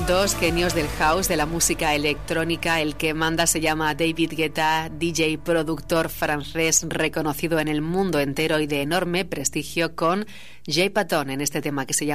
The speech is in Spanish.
Dos genios del house, de la música electrónica. El que manda se llama David Guetta, DJ productor francés reconocido en el mundo entero y de enorme prestigio, con Jay Patton en este tema que se llama